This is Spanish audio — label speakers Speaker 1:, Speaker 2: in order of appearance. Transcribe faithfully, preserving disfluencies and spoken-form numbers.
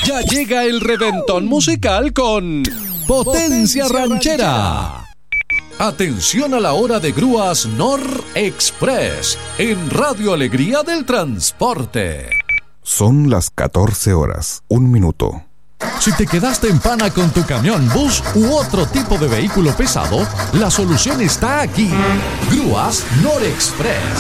Speaker 1: Ya llega el reventón musical con Potencia Ranchera. Atención a la hora de grúas Nor Express en Radio Alegría del Transporte.
Speaker 2: Son las catorce horas, un minuto.
Speaker 1: Si te quedaste en pana con tu camión, bus u otro tipo de vehículo pesado, la solución está aquí. Grúas Nor Express.